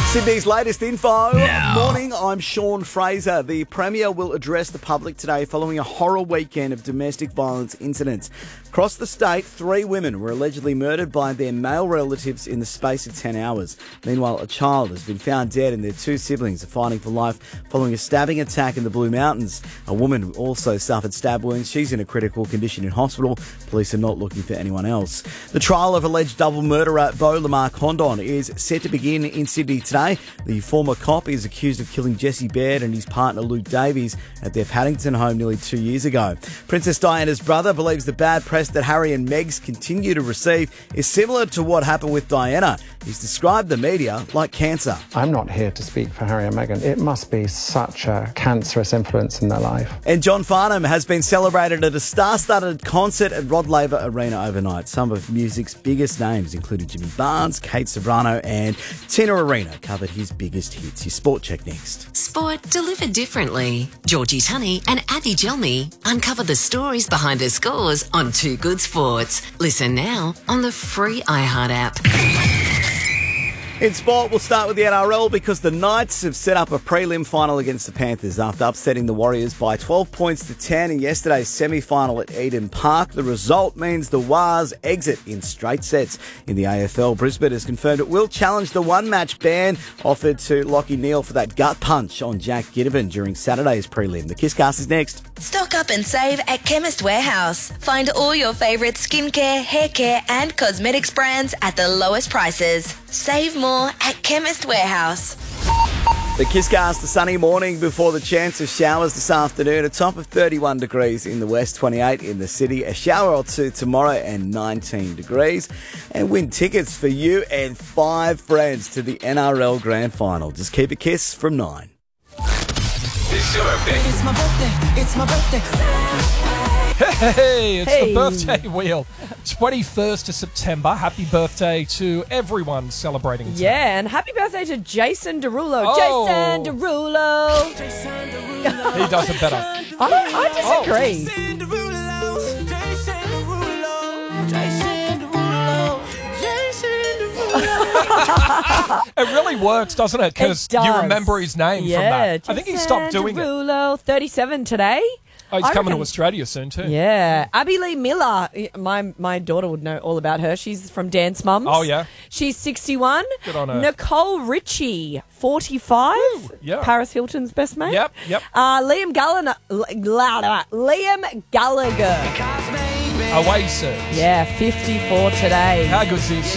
Sydney's latest info. Now. Morning, I'm Sean Fraser. The Premier will address the public today following a horror weekend of domestic violence incidents. Across the state, 3 women were allegedly murdered by their male relatives in the space of 10 hours. Meanwhile, a child has been found dead and their 2 siblings are fighting for life following a stabbing attack in the Blue Mountains. A woman also suffered stab wounds. She's in a critical condition in hospital. Police are not looking for anyone else. The trial of alleged double murderer Beau Lamar Condon is set to begin in Sydney today. The former cop is accused of killing Jesse Baird and his partner Luke Davies at their Paddington home nearly 2 years ago. Princess Diana's brother believes the bad press that Harry and Meg's continue to receive is similar to what happened with Diana. He's described the media like cancer. I'm not here to speak for Harry and Meghan. It must be such a cancerous influence in their life. And John Farnham has been celebrated at a star-studded concert at Rod Laver Arena overnight. Some of music's biggest names, including Jimmy Barnes, Kate Ceberano and Tina Arena, covered his biggest hits. Your Sport Check next. Sport delivered differently. Georgie Tunney and Abby Gelmy uncover the stories behind the scores on Too Good Sports. Listen now on the free iHeart app. In sport, we'll start with the NRL because the Knights have set up a prelim final against the Panthers after upsetting the Warriors by 12 points to 10 in yesterday's semi-final at Eden Park. The result means the Wars exit in straight sets. In the AFL, Brisbane has confirmed it will challenge the one-match ban offered to Lachie Neale for that gut punch on Jack Ginnivan during Saturday's prelim. The Kisscast is next. Stock up and save at Chemist Warehouse. Find all your favourite skincare, hair care and cosmetics brands at the lowest prices. Save more at Chemist Warehouse. The Kisscast, a sunny morning before the chance of showers this afternoon. A top of 31 degrees in the west, 28 in the city. A shower or two tomorrow and 19 degrees. And win tickets for you and 5 friends to the NRL Grand Final. Just keep a kiss from 9. It's your birthday. It's my birthday. It's my birthday. Hey, it's the birthday wheel. 21st of September. Happy birthday to everyone celebrating today. Yeah, and happy birthday to Jason Derulo. Oh. Jason Derulo. He does it better. I disagree. Jason Derulo. Jason Derulo. Jason Derulo. Jason Derulo. It really works, doesn't it? Because It does. you remember his name from that. Jason I think he stopped doing it. Derulo, 37 today. Oh, he's I coming to reckon- Australia soon too. Yeah. Abby Lee Miller. My daughter would know all about her. She's from Dance Mums. Oh, yeah. She's 61. Good on her. Nicole Richie, 45. Ooh, yeah. Paris Hilton's best mate. Yep. Liam Gallagher. Oasis. Yeah, 54 today. How good's this?